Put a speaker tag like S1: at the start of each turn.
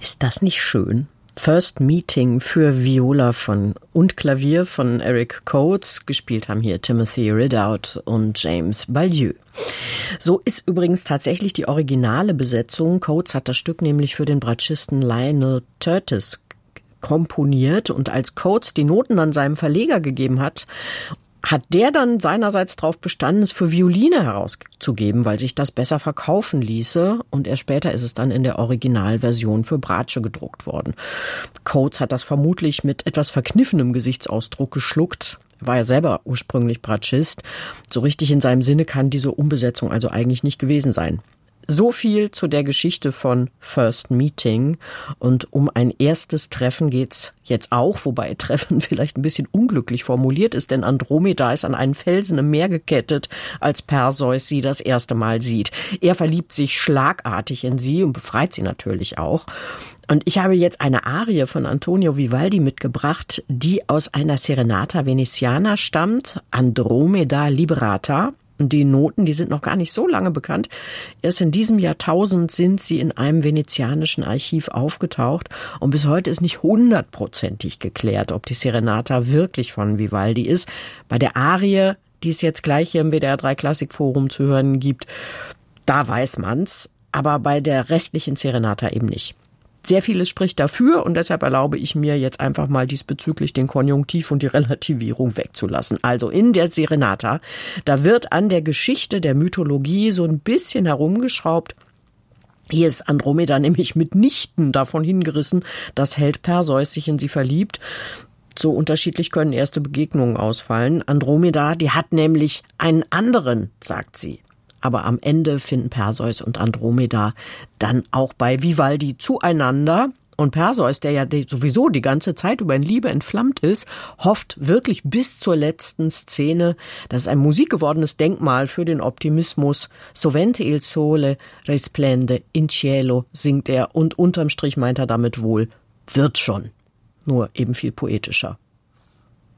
S1: Ist das nicht schön? First Meeting für Viola und Klavier von Eric Coates. Gespielt haben hier Timothy Ridout und James Ballieu. So ist übrigens tatsächlich die originale Besetzung. Coates hat das Stück nämlich für den Bratschisten Lionel Curtis komponiert, und als Coates die Noten an seinem Verleger gegeben hat der dann seinerseits darauf bestanden, es für Violine herauszugeben, weil sich das besser verkaufen ließe, und erst später ist es dann in der Originalversion für Bratsche gedruckt worden. Coates hat das vermutlich mit etwas verkniffenem Gesichtsausdruck geschluckt. Er war ja selber ursprünglich Bratschist. So richtig in seinem Sinne kann diese Umbesetzung also eigentlich nicht gewesen sein. So viel zu der Geschichte von First Meeting. Und um ein erstes Treffen geht's jetzt auch, wobei Treffen vielleicht ein bisschen unglücklich formuliert ist, denn Andromeda ist an einen Felsen im Meer gekettet, als Perseus sie das erste Mal sieht. Er verliebt sich schlagartig in sie und befreit sie natürlich auch. Und ich habe jetzt eine Arie von Antonio Vivaldi mitgebracht, die aus einer Serenata Veneziana stammt, Andromeda Liberata. Und die Noten, die sind noch gar nicht so lange bekannt. Erst in diesem Jahrtausend sind sie in einem venezianischen Archiv aufgetaucht. Und bis heute ist nicht 100%ig geklärt, ob die Serenata wirklich von Vivaldi ist. Bei der Arie, die es jetzt gleich hier im WDR 3 Klassikforum zu hören gibt, da weiß man's. Aber bei der restlichen Serenata eben nicht. Sehr vieles spricht dafür, und deshalb erlaube ich mir jetzt einfach mal diesbezüglich den Konjunktiv und die Relativierung wegzulassen. Also in der Serenata, da wird an der Geschichte der Mythologie so ein bisschen herumgeschraubt. Hier ist Andromeda nämlich mitnichten davon hingerissen, dass Held Perseus sich in sie verliebt. So unterschiedlich können erste Begegnungen ausfallen. Andromeda, die hat nämlich einen anderen, sagt sie. Aber am Ende finden Perseus und Andromeda dann auch bei Vivaldi zueinander. Und Perseus, der ja sowieso die ganze Zeit über in Liebe entflammt ist, hofft wirklich bis zur letzten Szene. Das ist ein musikgewordenes Denkmal für den Optimismus. Sovente il sole risplende in cielo, singt er. Und unterm Strich meint er damit wohl, wird schon. Nur eben viel poetischer.